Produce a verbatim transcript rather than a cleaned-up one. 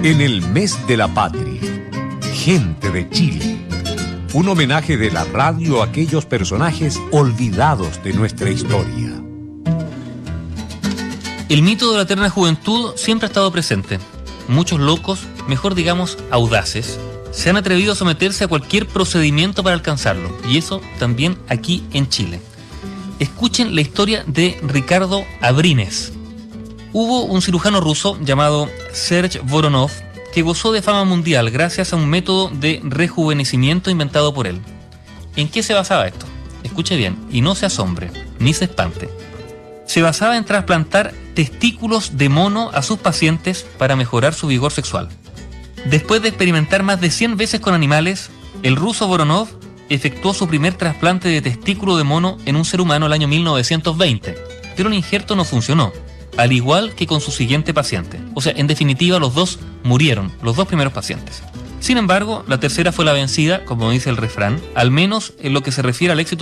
En el mes de la patria, gente de Chile. Un homenaje de la radio a aquellos personajes olvidados de nuestra historia. El mito de la eterna juventud siempre ha estado presente. Muchos locos, mejor digamos audaces, se han atrevido a someterse a cualquier procedimiento para alcanzarlo, y eso también aquí en Chile. Escuchen la historia de Ricardo Abrines. Hubo un cirujano ruso llamado Serge Voronov que gozó de fama mundial gracias a un método de rejuvenecimiento inventado por él. ¿En qué se basaba esto? Escuche bien y no se asombre, ni se espante. Se basaba en trasplantar testículos de mono a sus pacientes para mejorar su vigor sexual. Después de experimentar más de cien veces con animales, el ruso Voronov efectuó su primer trasplante de testículo de mono en un ser humano el año mil novecientos veinte, pero el injerto no funcionó, al igual que con su siguiente paciente. O sea, en definitiva, los dos murieron, los dos primeros pacientes. Sin embargo, la tercera fue la vencida, como dice el refrán, al menos en lo que se refiere al éxito